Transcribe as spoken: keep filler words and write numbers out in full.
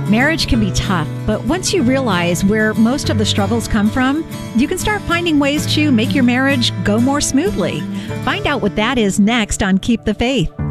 Marriage can be tough, but once you realize where most of the struggles come from, you can start finding ways to make your marriage go more smoothly. Find out what that is next on Keep the Faith.